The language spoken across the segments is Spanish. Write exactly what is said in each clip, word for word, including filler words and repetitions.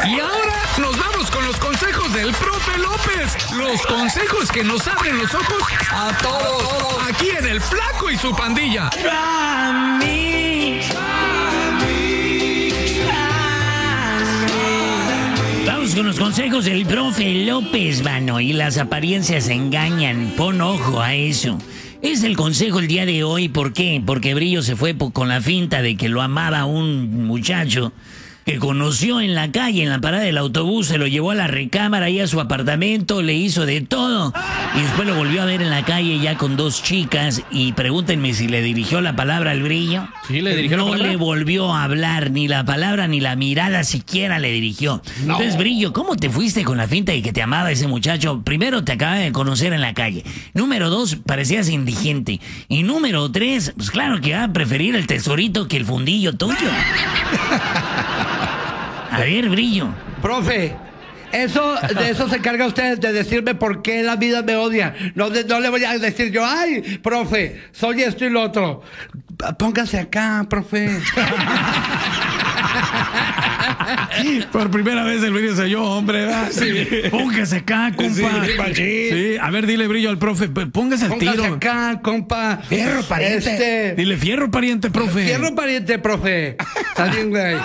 Y ahora nos vamos con los consejos del profe López. Los consejos que nos abren los ojos a todos. Aquí en El Flaco y su pandilla. Vamos con los consejos del profe López, mano. Y las apariencias engañan. Pon ojo a eso. Es el consejo el día de hoy. ¿Por qué? Porque Brillo se fue con la finta de que lo amaba un muchacho que conoció en la calle, en la parada del autobús, se lo llevó a la recámara y a su apartamento, le hizo de todo. Y después lo volvió a ver en la calle ya con dos chicas. Y pregúntenme si le dirigió la palabra al Brillo. Sí, le dirigió no la palabra. le volvió a hablar, ni la palabra ni la mirada siquiera le dirigió. No. Entonces, Brillo, ¿cómo te fuiste con la finta de que te amaba ese muchacho? Primero, te acaba de conocer en la calle. Número dos, parecías indigente. Y número tres, pues claro que va a preferir el tesorito que el fundillo tuyo. A ver, Brillo. Profe, eso, de eso se encarga usted, de decirme por qué la vida me odia. No, de- no le voy a decir yo, ay, profe, soy esto y lo otro. Póngase acá, profe. Por primera vez el Brillo se yo, hombre, ¿verdad? Sí. Póngase acá, compa. Sí, machín. Sí, a ver, dile, Brillo, al profe, p- póngase al Póngase tiro. acá, compa. Fierro, pariente. Este, Dile, fierro, pariente, profe. fierro pariente, profe. Está bien, güey.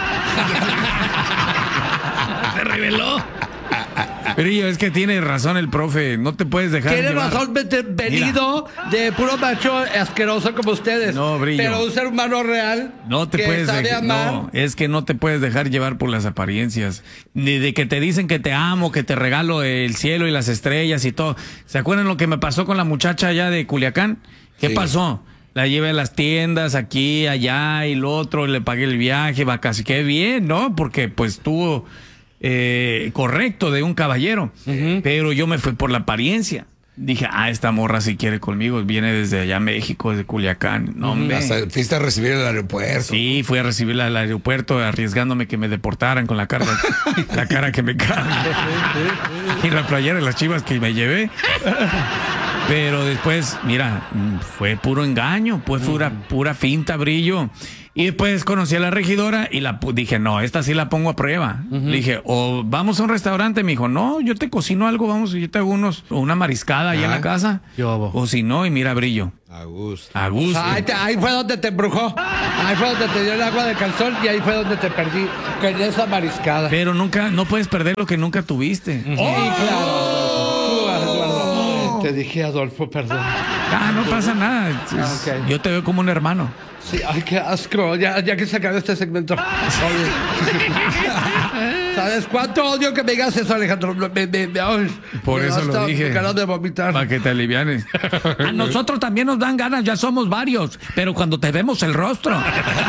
Se reveló. Brillo, es que tiene razón el profe. No te puedes dejar Tiene llevar. razón, vete- venido de puro macho asqueroso como ustedes. No, Brillo. Pero un ser humano real No te que puedes sabe dejar, amar. no, es que no te puedes dejar llevar por las apariencias. Ni de que te dicen que te amo, que te regalo el cielo y las estrellas y todo. ¿Se acuerdan lo que me pasó con la muchacha allá de Culiacán? ¿Qué Sí. pasó? La llevé a las tiendas, aquí, allá y lo otro, le pagué el viaje, vacaciones. Qué bien, ¿no? Porque pues estuvo eh, correcto de un caballero. Pero yo me fui por la apariencia. Dije, ah, esta morra si quiere conmigo, viene desde allá México, desde Culiacán. No, hombre. Hasta fuiste a recibir el aeropuerto. Sí, fui a recibirla al aeropuerto arriesgándome que me deportaran con la cara, la cara que me cae. Y la playera de las Chivas que me llevé. Pero después, mira, fue puro engaño, pues pura, pura finta, Brillo. Y después conocí a la regidora y la pu- dije, no, esta sí la pongo a prueba. Le dije, o vamos a un restaurante. Me dijo, no, yo te cocino algo, vamos, yo te hago unos, una mariscada allá en la casa. O si no, y mira, Brillo. A gusto. A gusto. Ahí, te- ahí fue donde te embrujó. Ahí fue donde te dio el agua de calzón y ahí fue donde te perdí con esa mariscada. Pero nunca, no puedes perder lo que nunca tuviste. Sí, claro. Tú, Eduardo. Te dije, Adolfo, perdón. Ah, no pasa nada. Es- Ah, ok. Yo te veo como un hermano. Sí, ay, qué asco. Ya, ya que se acabó este segmento. Oye. ¿Sabes cuánto odio que me digas eso, Alejandro? Me, me, me, ay, Por me eso da lo hasta dije. ganas de vomitar. Para que te alivianes. A nosotros también nos dan ganas, ya somos varios. Pero cuando te vemos el rostro.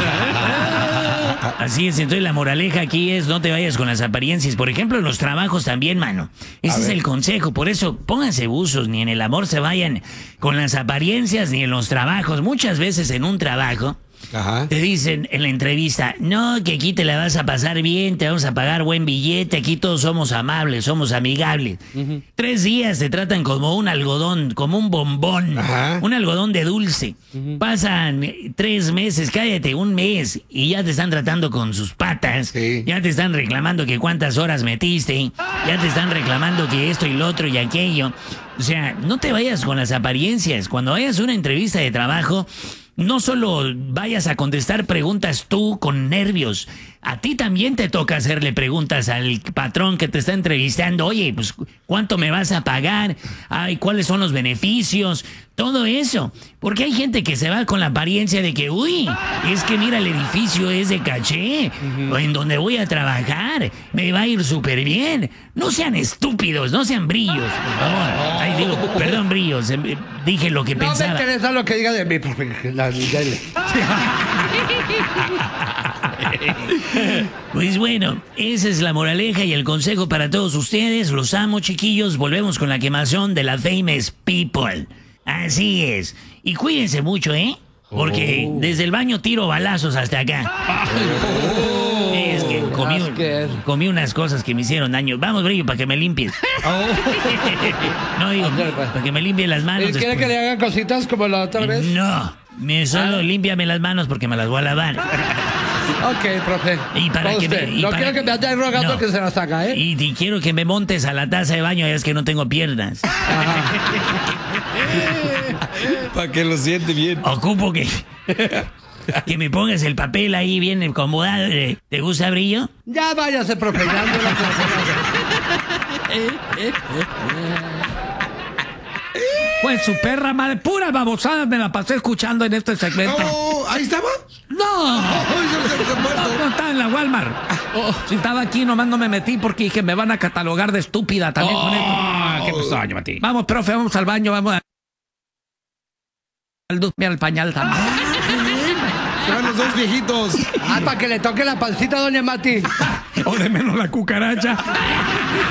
Así es, entonces la moraleja aquí es no te vayas con las apariencias. Por ejemplo, en los trabajos también, mano. Ese es el consejo. Por eso, pónganse buzos. Ni en el amor se vayan con las apariencias, ni en los trabajos. Muchas veces en un trabajo Ajá. te dicen en la entrevista, no, que aquí te la vas a pasar bien, te vamos a pagar buen billete, aquí todos somos amables, somos amigables. Tres días te tratan como un algodón, como un bombón, Ajá. un algodón de dulce. Pasan eh, tres meses, cállate, un mes, y ya te están tratando con sus patas, Sí. ya te están reclamando que cuántas horas metiste, ya te están reclamando que esto y lo otro y aquello. O sea, no te vayas con las apariencias. Cuando vayas a una entrevista de trabajo, no solo vayas a contestar preguntas tú con nervios, a ti también te toca hacerle preguntas al patrón que te está entrevistando. Oye, pues, ¿cuánto me vas a pagar? Ay, ¿cuáles son los beneficios? Todo eso. Porque hay gente que se va con la apariencia de que, uy, es que mira, el edificio es de caché, o en donde voy a trabajar, me va a ir súper bien. No sean estúpidos, no sean brillos, por favor. Ay, digo, perdón, brillos, eh, dije lo que No me pensaba. interesa lo que diga de mí, profe. La- dale. Pues bueno, esa es la moraleja y el consejo para todos ustedes. Los amo, chiquillos. Volvemos con la quemazón de la Famous People. Así es. Y cuídense mucho, ¿eh? Porque desde el baño tiro balazos hasta acá. Es que comí, Asquer. comí unas cosas que me hicieron daño. Vamos, Brillo, para que me limpies. No, digo, Ok, pues. para que me limpie las manos. ¿Y quiere después. que le hagan cositas como la otra vez? No, me solo límpiame las manos porque me las voy a lavar. Ok, profe. Y para Va que usted. me- y no para quiero que me andes rogando no. que se la saca, ¿eh? Y, y quiero que me montes a la taza de baño, ya es que no tengo piernas. Para que lo siente bien. Ocupo que, que me pongas el papel ahí bien acomodado. ¿Te gusta brillo? Ya váyase, profe. Ya no la Pues su perra madre, pura babosada me la pasé escuchando en este segmento. Oh, ¿ahí estaba? ¡No! Ay, se- se- se No, muerto. no estaba en la Walmart. Si estaba aquí, nomás no me metí porque dije, me van a catalogar de estúpida también con esto. ¿Qué pasó, doña Mati? Vamos, profe, vamos al baño, vamos a... al, du- al pañal también. Se van los dos viejitos. Ah, para que le toque la pancita a doña Mati. O de menos la cucaracha.